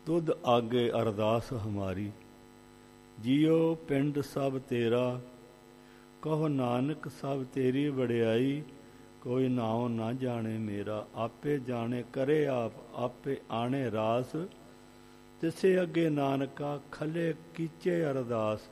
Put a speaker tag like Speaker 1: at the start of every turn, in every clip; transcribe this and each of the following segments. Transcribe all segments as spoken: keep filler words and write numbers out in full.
Speaker 1: तुद आगे अरदास हमारी, जियो पिंड सब तेरा, कहो नानक सब तेरी बड़ियाई, कोई नाम ना जाने मेरा। आपे जाने करे आप, आपे आने रास, तिसे अगे नानका खले कीचे अरदास।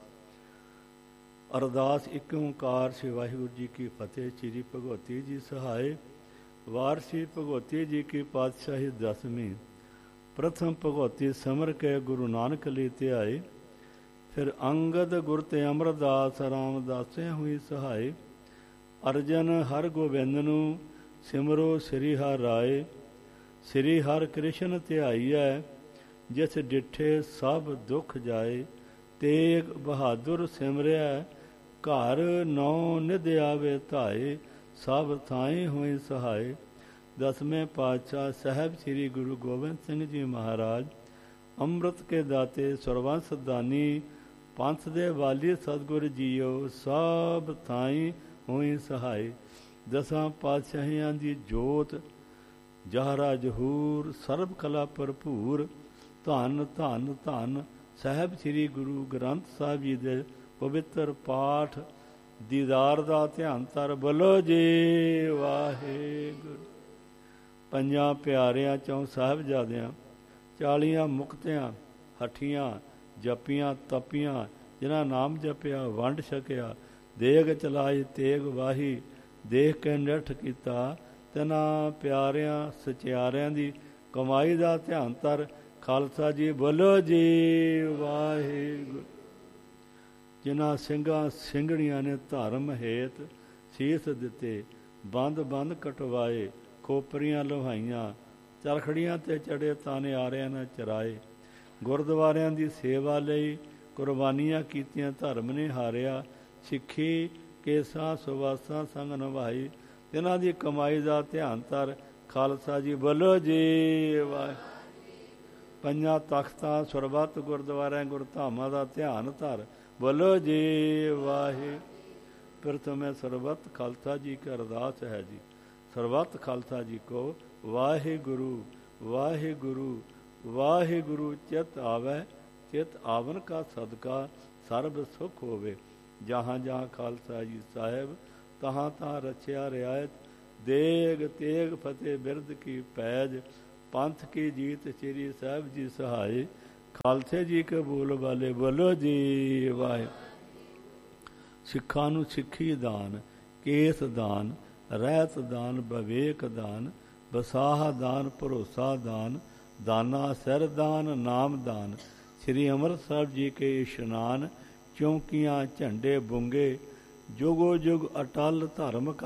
Speaker 1: अरदास एक ओंकार श्री वाहिगुरू जी की फतेह। श्री भगवती जी सहाय। वार श्री भगवती जी की पातशाही दसवीं। प्रथम भगवती समर के गुरु नानक ली ध्याए, फिर अंगद गुर ते अमरदास रामदासे हुई सहाय। अर्जन हर गोबिंद नू सिमरो श्री हर राय, श्री हर कृष्ण ध्याईऐ, जिस डिठे सब दुख जाए। तेग बहादुर सिमरिया, घर नौ निध आवे धाए, सब थाई हुई सहाय। दसवें पातशाह साहब श्री गुरु गोबिंद सिंह जी महाराज, अमृत के दाते सुरवंश दानी, पंथ दे वाली सतगुर जीओ, सब थाई हुई सहाय। दसां पातशाहियां दी जोत, जहरा जहूर, सर्ब कला भरपूर। धन धन धन साहब श्री गुरु ग्रंथ साहिब जी दे पवित्र पाठ, दीदार दा ध्यान तर। बोलो जी वाहिगुरू। ਪੰਜਾਂ ਪਿਆਰਿਆਂ ਚੋਂ ਸਾਹਿਬਜ਼ਾਦਿਆਂ, ਚਾਲੀਆਂ ਮੁਕਤਿਆਂ, ਹੱਠੀਆਂ ਜਪੀਆਂ ਤਪੀਆਂ, ਜਿਨ੍ਹਾਂ ਨਾਮ ਜਪਿਆ ਵੰਡ ਛਕਿਆ, ਦੇਗ ਚਲਾਈ ਤੇਗ ਵਾਹੀ, ਦੇਖ ਕੇ ਨਿਰਠ ਕੀਤਾ, ਤਿਨਾਂ ਪਿਆਰਿਆਂ ਸਚਿਆਰਿਆਂ ਦੀ ਕਮਾਈ ਦਾ ਧਿਆਨ ਧਰ। ਖਾਲਸਾ ਜੀ ਬੋਲੋ ਜੀ ਵਾਹਿਗੁਰੂ। ਜਿਨ੍ਹਾਂ ਸਿੰਘਾਂ ਸਿੰਘਣੀਆਂ ਨੇ ਧਰਮ ਹੇਤ ਸੀਸ ਦਿੱਤੇ, ਬੰਦ ਬੰਦ ਕਟਵਾਏ, ਖੋਪਰੀਆਂ ਲੋਹਾਈਆਂ, ਚਰਖੜੀਆਂ ਤੇ ਚੜੇ ਤਾਨੇ ਆਰਿਆਂ ਨਾਲ ਚਰਾਏ, ਗੁਰਦੁਆਰਿਆਂ ਦੀ ਸੇਵਾ ਲਈ ਕੁਰਬਾਨੀਆਂ ਕੀਤੀਆਂ, ਧਰਮ ਨੇ ਹਾਰਿਆ, ਸਿੱਖੀ ਕੇਸਾਂ ਸੁਵਾਸਾਂ ਸੰਗ ਨਿਭਾਈ, ਇਹਨਾਂ ਦੀ ਕਮਾਈ ਦਾ ਧਿਆਨ ਧਰ। ਖਾਲਸਾ ਜੀ ਬੋਲੋ ਜੀ ਵਾਹਿ। ਪੰਜਾਂ ਤਖਤਾਂ ਸੁਰਬੱਤ ਗੁਰਦੁਆਰਿਆਂ ਗੁਰਧਾਮਾਂ ਦਾ ਧਿਆਨ ਧਰ। ਬੋਲੋ ਜੀ ਵਾਹਿ। ਪ੍ਰਥਮੇ ਸਰਬੱਤ ਖਾਲਸਾ ਜੀ ਕੀ ਅਰਦਾਸ ਹੈ ਜੀ। ਸਰਬੱਤ ਖਾਲਸਾ ਜੀ ਕੋ ਵਾਹਿਗੁਰੂ ਵਾਹਿਗੁਰੂ ਵਾਹਿਗੁਰੂ। ਚਿਤ ਆਵੈ ਚਿਤ ਆਵਨ ਕਾ ਸਦਕਾ, ਸਰਬ ਸੁਖ ਹੋਵੇ। ਜਹਾਂ ਜਹਾਂ ਖਾਲਸਾ ਜੀ ਸਾਹਿਬ, ਤਹਾਂ ਤਹਾਂ ਰਚਿਆ ਰਿਆਇਤ। ਦੇਗ ਤੇਗ ਫਤਿਹ ਬਿਰਦ ਕੀ ਪੈਜ, ਪੰਥ ਕੀ ਜੀਤ ਸ੍ਰੀ ਸਾਹਿਬ ਜੀ ਸਹਾਏ। ਖਾਲਸੇ ਜੀ ਕੇ ਬੋਲ ਵਾਲੇ ਬੋਲੋ ਜੀ ਵਾਹਿ। ਸਿੱਖਾਂ ਨੂੰ ਸਿੱਖੀ ਦਾਨ, ਕੇਸ ਦਾਨ, ਰਹਿਤ ਦਾਨ, ਵਿਵੇਕ ਦਾਨ, ਵਸਾਹ ਦਾਨ, ਭਰੋਸਾ ਦਾਨ, ਦਾਨਾ ਸਿਰ ਦਾਨ, ਨਾਮ ਦਾਨ। ਸ੍ਰੀ ਅੰਮ੍ਰਿਤ ਸਾਹਿਬ ਜੀ ਕੇ ਇਸ਼ਨਾਨ, ਚੌਂਕੀਆਂ ਝੰਡੇ ਬੁੰਗੇ, ਜੁਗੋ ਜੁਗ ਅਟਲ ਧਰਮ ਕਾ